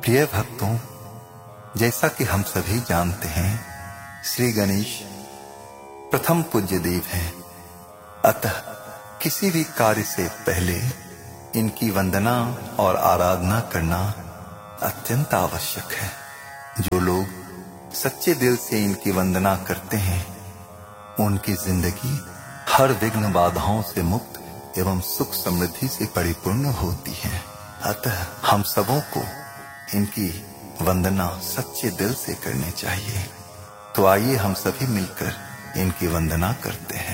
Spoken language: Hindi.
प्रिय भक्तों, जैसा कि हम सभी जानते हैं, श्री गणेश प्रथम पूज्य देव हैं। अतः किसी भी कार्य से पहले इनकी वंदना और आराधना करना अत्यंत आवश्यक है। जो लोग सच्चे दिल से इनकी वंदना करते हैं, उनकी जिंदगी हर विघ्न बाधाओं से मुक्त एवं सुख समृद्धि से परिपूर्ण होती है। अतः हम सबों को इनकी वंदना सच्चे दिल से करनी चाहिए। तो आइए हम सभी मिलकर इनकी वंदना करते हैं।